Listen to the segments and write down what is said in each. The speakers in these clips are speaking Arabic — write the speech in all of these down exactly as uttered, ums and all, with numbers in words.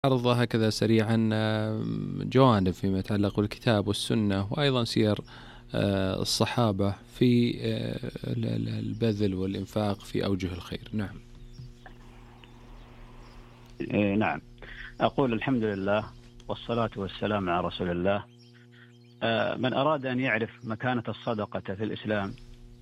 عرض هكذا سريعا جوانب فيما يتعلق بالكتاب والسنة وأيضا سير الصحابة في البذل والإنفاق في أوجه الخير. نعم. نعم، أقول الحمد لله والصلاة والسلام على رسول الله. من أراد أن يعرف مكانة الصدقة في الإسلام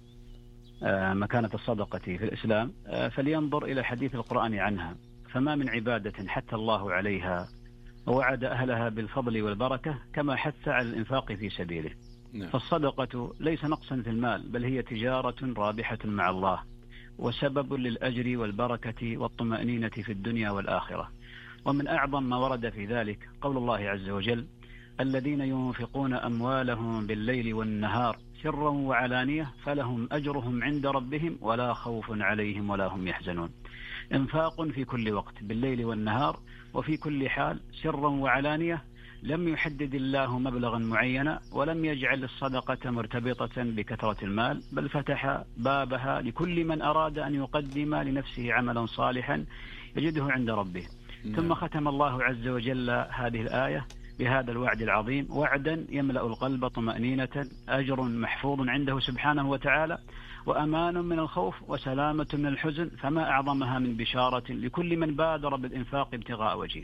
مكانة الصدقة في الإسلام فلينظر إلى حديث القرآن عنها، فما من عبادة حث الله عليها ووعد أهلها بالفضل والبركة كما حث على الإنفاق في سبيله. نعم. فالصدقة ليس نقصا في المال، بل هي تجارة رابحة مع الله وسبب للأجر والبركة والطمأنينة في الدنيا والآخرة. ومن أعظم ما ورد في ذلك قول الله عز وجل: الذين ينفقون أموالهم بالليل والنهار سرا وعلانية فلهم أجرهم عند ربهم ولا خوف عليهم ولا هم يحزنون. انفاق في كل وقت بالليل والنهار وفي كل حال سرا وعلانية. لم يحدد الله مبلغا معينا ولم يجعل الصدقة مرتبطة بكثرة المال، بل فتح بابها لكل من أراد أن يقدم لنفسه عملا صالحا يجده عند ربه. نعم. ثم ختم الله عز وجل هذه الآية بهذا الوعد العظيم، وعدا يملأ القلب طمأنينة، أجر محفوظ عنده سبحانه وتعالى، وأمان من الخوف وسلامة من الحزن، فما أعظمها من بشارة لكل من بادر بالإنفاق ابتغاء وجهه.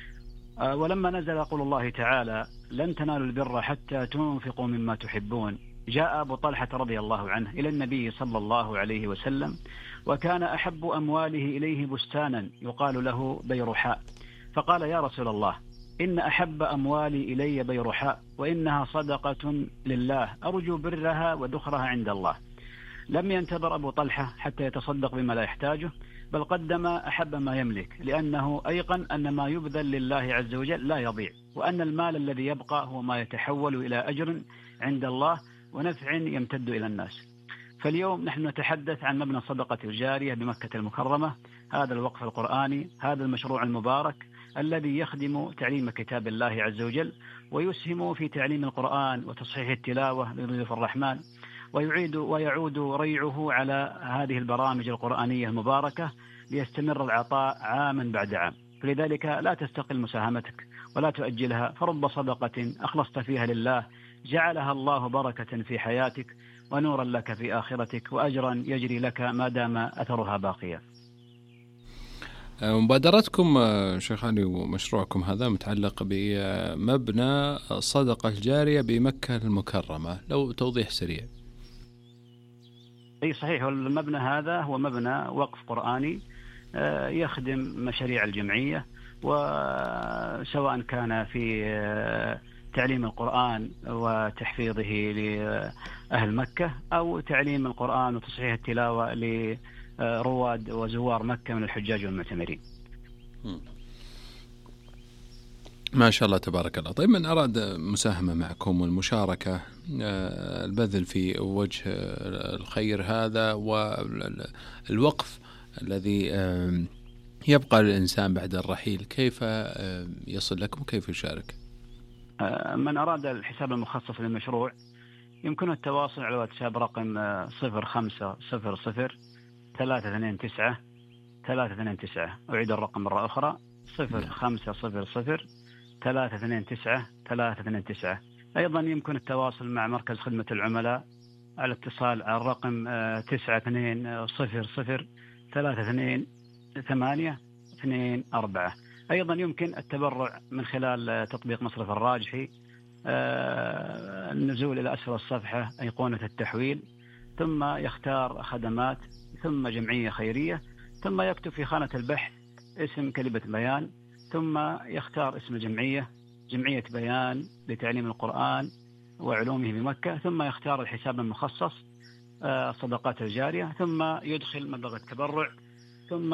ولما نزل قول الله تعالى: لن تنالوا البر حتى تنفقوا مما تحبون، جاء أبو طلحة رضي الله عنه إلى النبي صلى الله عليه وسلم، وكان أحب أمواله إليه بستانا يقال له بيرحاء، فقال: يا رسول الله، إن أحب أموالي إلي بيرحاء وإنها صدقة لله أرجو برها وذخرها عند الله. لم ينتظر أبو طلحة حتى يتصدق بما لا يحتاجه، بل قدم أحب ما يملك، لأنه أيقن أن ما يبذل لله عز وجل لا يضيع، وأن المال الذي يبقى هو ما يتحول إلى أجر عند الله ونفع يمتد إلى الناس. فاليوم نحن نتحدث عن مبنى الصدقة الجارية بمكة المكرمة، هذا الوقف القرآني، هذا المشروع المبارك الذي يخدم تعليم كتاب الله عز وجل ويسهم في تعليم القرآن وتصحيح التلاوة لضيوف الرحمن، ويعيد ويعود ريعه على هذه البرامج القرآنية المباركة ليستمر العطاء عاما بعد عام. فلذلك لا تستقل مساهمتك ولا تؤجلها، فرب صدقة أخلصت فيها لله جعلها الله بركة في حياتك ونورا لك في آخرتك وأجرا يجري لك ما دام أثرها باقيا. مبادرتكم شيخ علي ومشروعكم هذا متعلق بمبنى الصدقة الجارية بمكة المكرمة، لو توضيح سريع. أي صحيح، المبنى هذا هو مبنى وقف قرآني يخدم مشاريع الجمعية، وسواء كان في تعليم القرآن وتحفيظه لأهل مكة أو تعليم القرآن وتصحيح التلاوة لرواد وزوار مكة من الحجاج والمعتمرين. ما شاء الله تبارك الله. طيب، من أراد مساهمة معكم والمشاركة البذل في وجه الخير هذا والوقف الذي يبقى للإنسان بعد الرحيل، كيف يصل لكم وكيف يشارك؟ من أراد الحساب المخصص للمشروع يمكنه التواصل على واتساب رقم صفر خمسة صفر صفر ثلاثة اثنين تسعة ثلاثة اثنين تسعة. أعيد الرقم مرة أخرى: صفر خمسة صفر صفر ثلاثة اثنين تسعة ثلاثة اثنين تسعة. أيضا يمكن التواصل مع مركز خدمة العملاء على اتصال على الرقم تسعة اثنين صفر صفر ثلاثة اثنين ثمانية اثنين أربعة. أيضا يمكن التبرع من خلال تطبيق مصرف الراجحي، النزول إلى أسفل الصفحة أيقونة التحويل، ثم يختار خدمات، ثم جمعية خيرية، ثم يكتب في خانة البحث اسم كلمة بيان، ثم يختار اسم الجمعية، جمعية بيان لتعليم القرآن وعلومه بمكة، ثم يختار الحساب المخصص الصدقات الجارية، ثم يدخل مبلغ التبرع، ثم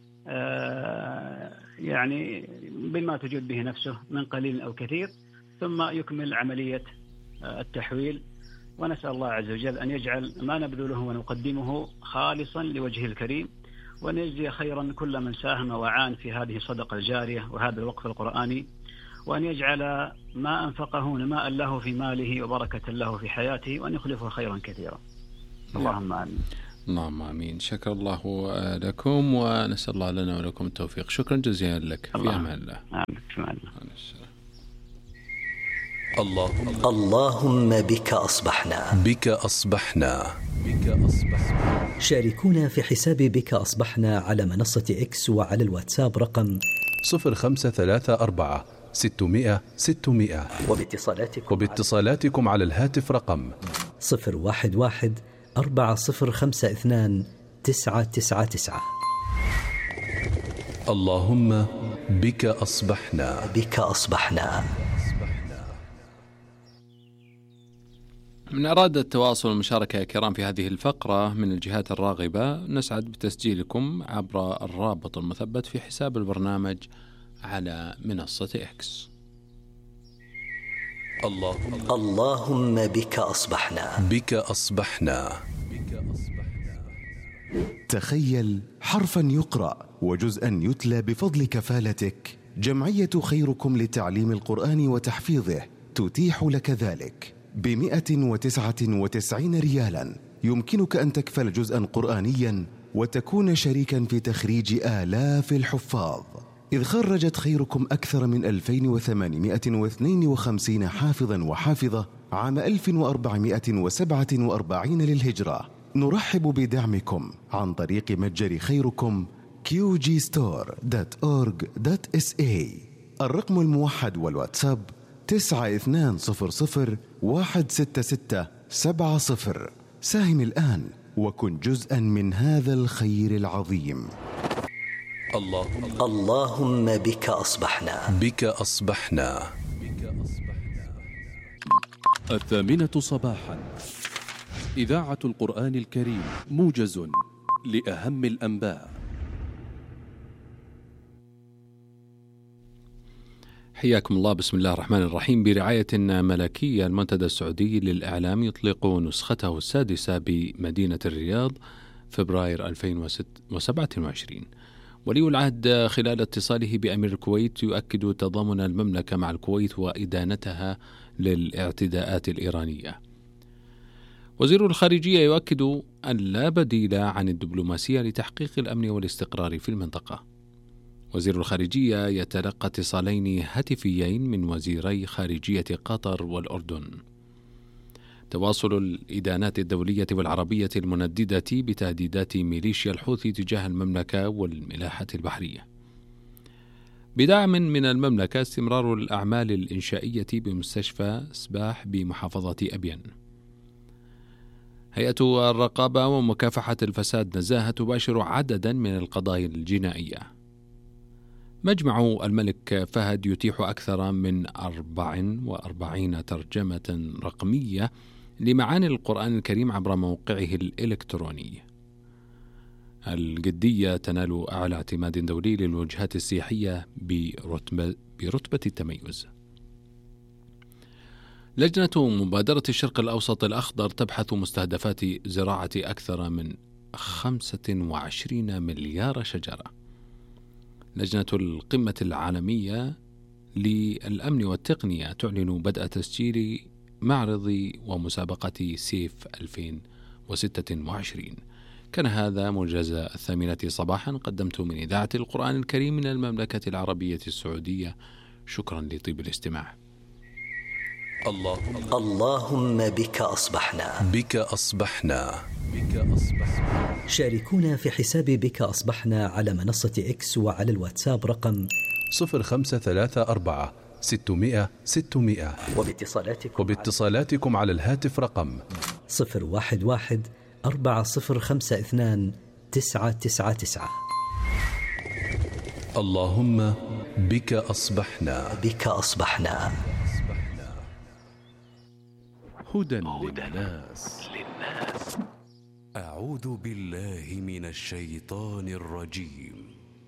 يعني بما تجود به نفسه من قليل أو كثير، ثم يكمل عملية التحويل. ونسأل الله عز وجل أن يجعل ما نبذله ونقدمه خالصا لوجهه الكريم، وأن يجزي خيرا كل من ساهم وعان في هذه الصدقة الجارية وهذا الوقف القرآني، وأن يجعل ما أنفقه نماء له في ماله وبركة له في حياته، وأن يخلفه خيرا كثيرا. اللهم آمين. اللهم آمين. شكر الله لكم ونسأل الله لنا ولكم التوفيق. شكرا جزيلا لك. في أمان الله. آمين. في أمان الله. اللهم بك أصبحنا. بك أصبحنا. بك أصبحنا. شاركونا في حساب بك أصبحنا على منصة إكس وعلى الواتساب رقم صفر خمسة ثلاثة أربعة ستمائة ستمائة وباتصالاتكم, وباتصالاتكم على الهاتف رقم صفر واحد واحد أربعة صفر خمسة اثنان تسعة تسعة تسعة. اللهم بك أصبحنا. بك أصبحنا. من أراد التواصل والمشاركة يا كرام في هذه الفقرة من الجهات الراغبة، نسعد بتسجيلكم عبر الرابط المثبت في حساب البرنامج على منصة إكس. اللهم اللهم بك أصبحنا. بك أصبحنا. بك أصبحنا. تخيل حرفا يقرأ وجزءا يتلى بفضل كفالتك. جمعية خيركم لتعليم القرآن وتحفيظه تتيح لك ذلك بمئة وتسعة وتسعين ريالا. يمكنك أن تكفل جزءا قرآنيا وتكون شريكا في تخريج آلاف الحفاظ، إذ خرجت خيركم أكثر من ألفين وثمانمائة واثنين وخمسين حافظا وحافظة عام ألف وأربعمائة وسبعة وأربعين للهجرة. نرحب بدعمكم عن طريق متجر خيركم كيو جي ستور دوت أورج دوت إس إيه. الرقم الموحد والواتساب تسعة اثنان صفر صفر واحد ستة ستة سبعة صفر. ساهم الآن وكن جزءا من هذا الخير العظيم. اللهم اللهم بك أصبحنا. بك أصبحنا. بك أصبحنا. الثامنة صباحا، إذاعة القرآن الكريم، موجز لأهم الأنباء. حياكم الله. بسم الله الرحمن الرحيم. برعاية ملكية، المنتدى السعودي للإعلام يطلق نسخته السادسة بمدينة الرياض فبراير ألفين وسبعة وعشرين. ولي العهد خلال اتصاله بأمير الكويت يؤكد تضامن المملكة مع الكويت وإدانتها للاعتداءات الإيرانية. وزير الخارجية يؤكد أن لا بديل عن الدبلوماسية لتحقيق الأمن والاستقرار في المنطقة. وزير الخارجية يتلقى اتصالين هاتفيين من وزيري خارجية قطر والأردن. تواصل الإدانات الدولية والعربية المنددة بتهديدات ميليشيا الحوثي تجاه المملكة والملاحة البحرية. بدعم من المملكة استمرار الأعمال الإنشائية بمستشفى سباح بمحافظة أبين. هيئة الرقابة ومكافحة الفساد نزاهة تباشر عددا من القضايا الجنائية. مجمع الملك فهد يتيح أكثر من أربع وأربعين ترجمة رقمية لمعاني القرآن الكريم عبر موقعه الإلكتروني. الجدية تنال أعلى اعتماد دولي للوجهات السياحية برتبة, برتبة التميز. لجنة مبادرة الشرق الأوسط الأخضر تبحث مستهدفات زراعة أكثر من خمسة وعشرين مليار شجرة. لجنة القمة العالمية للأمن والتقنية تعلن بدء تسجيل معرض ومسابقة سيف ألفين وستة وعشرين. كان هذا موجز الثامنة صباحا، قدمت من إذاعة القرآن الكريم من المملكة العربية السعودية. شكرا لطيب الاستماع. اللهم اللهم بك أصبحنا. بك أصبحنا. بك أصبحنا. شاركونا في حساب بك أصبحنا على منصة إكس وعلى الواتساب رقم صفر خمسة ثلاثة أربعة ستمائة ستمائة وباتصالاتكم, وباتصالاتكم على الهاتف رقم صفر واحد واحد أربعة صفر خمسة اثنان تسعة تسعة تسعة. اللهم بك أصبحنا. بك أصبحنا. هدى للناس. أعوذ بالله من الشيطان الرجيم.